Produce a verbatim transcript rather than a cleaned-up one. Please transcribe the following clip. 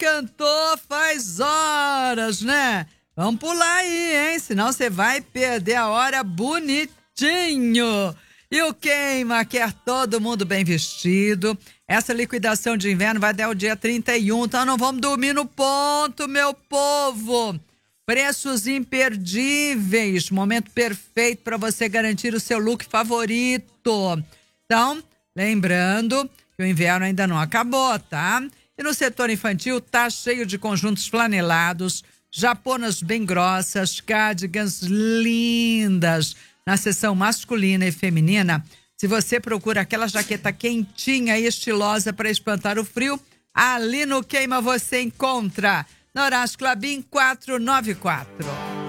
cantou faz horas, né? Vamos pular aí, hein? Senão você vai perder a hora bonitinho. E o Queima quer todo mundo bem vestido. Essa liquidação de inverno vai até o dia trinta e um, então não vamos dormir no ponto, meu povo. Preços imperdíveis, momento perfeito para você garantir o seu look favorito. Então, lembrando que o inverno ainda não acabou, tá? E no setor infantil tá cheio de conjuntos flanelados, japonas bem grossas, cardigans lindas. Na seção masculina e feminina, se você procura aquela jaqueta quentinha e estilosa para espantar o frio, ali no Queima você encontra. Na Horácio Klabin quatrocentos e noventa e quatro.